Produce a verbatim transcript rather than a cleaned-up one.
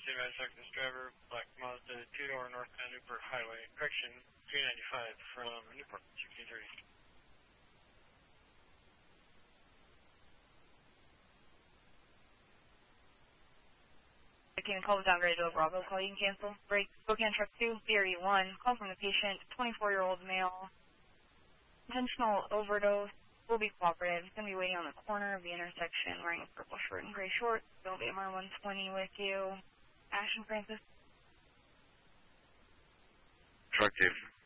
advise this driver, Black Mazda, two-door northbound Newport Highway, correction, three ninety-five from Newport, sixty-three. Can call the downgrade to a Bravo call. You can cancel. Break. Spokane Truck two, Theory one. Call from the patient, twenty-four-year-old male. Intentional overdose. Will be cooperative. He's going to be waiting on the corner of the intersection wearing a purple shirt and gray shorts. There'll be M R one twenty with you. Ashton Francis. Truck two.